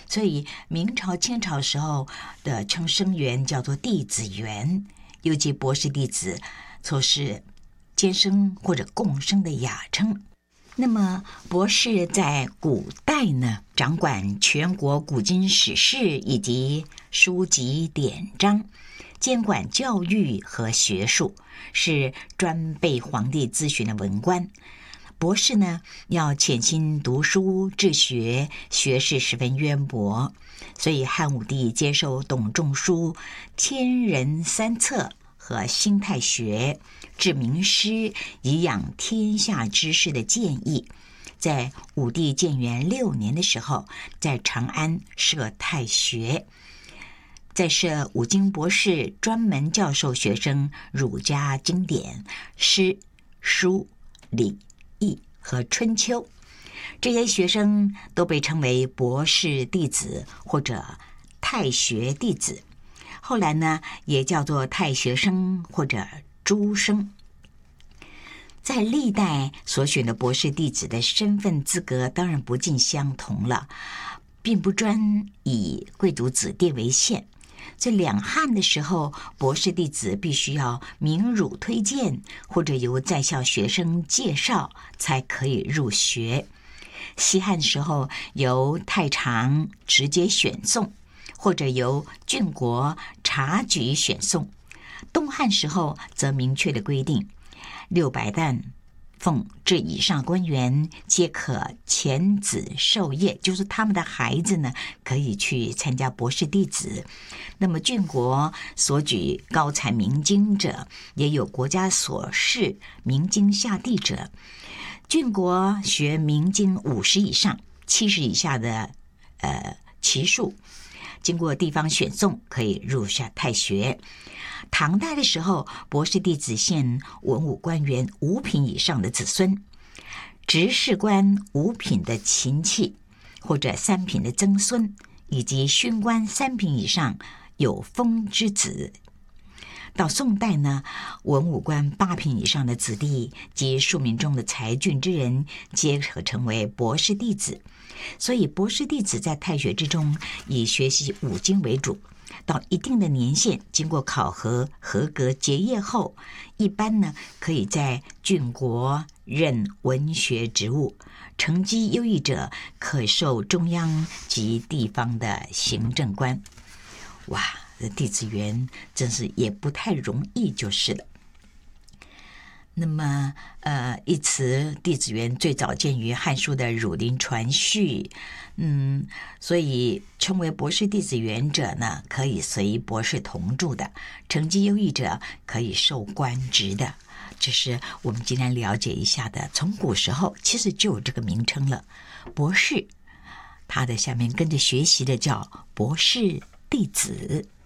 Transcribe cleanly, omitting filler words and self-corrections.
所以明朝、清朝时候的称生员叫做弟子员，尤其博士弟子措是兼生或者共生的雅称。那么博士在古代呢，掌管全国古今史事以及书籍典章，监管教育和学术，是专被皇帝咨询的文官。博士呢，要潜心读书治学，学识十分渊博，所以汉武帝接受董仲舒《天人三策》和心态学治名师，以养天下之士的建议，在武帝建元6年的时候，在长安设太学，再设五经博士，专门教授学生儒家经典、诗、书、礼、易和春秋。这些学生都被称为博士弟子或者太学弟子，后来呢也叫做太学生或者诸生。在历代所选的博士弟子的身份资格当然不尽相同了，并不专以贵族子弟为限。在两汉的时候，博士弟子必须要名儒推荐，或者由在校学生介绍才可以入学。西汉时候由太常直接选送，或者由郡国察举选送。东汉时候则明确的规定，600担俸至以上官员皆可遣子授业，就是他们的孩子呢可以去参加博士弟子。那么郡国所举高才明经者，也有国家所示明经下第者。郡国学明经50以上、70以下的期数，经过地方选送可以入下太学。唐代的时候，博士弟子限文武官员5品以上的子孙，执事官5品的亲戚或者3品的曾孙，以及勋官3品以上有封之子。到宋代呢，文武官8品以上的子弟及庶民中的才俊之人，皆可成为博士弟子。所以博士弟子在太学之中以学习五经为主，到一定的年限，经过考核合格结业后，一般呢可以在郡国任文学职务，成绩优异者可受中央及地方的行政官。哇，弟子员真是也不太容易就是了。那么一词弟子员最早见于《汉书》的《儒林传序》，所以称为博士弟子员者呢，可以随博士同住的，成绩优异者可以受官职的。这是我们今天了解一下的，从古时候其实就有这个名称了。博士，他的下面跟着学习的叫博士弟子。